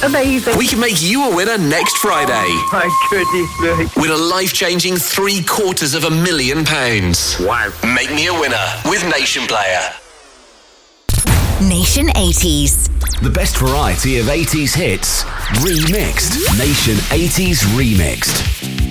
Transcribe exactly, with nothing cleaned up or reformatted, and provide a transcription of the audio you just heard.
Amazing. We can make you a winner next Friday. My goodness me. Win a life-changing three quarters of a million pounds. Wow. Make me a winner with Nation Player. Nation eighties. The best variety of eighties hits, remixed. Nation eighties Remixed.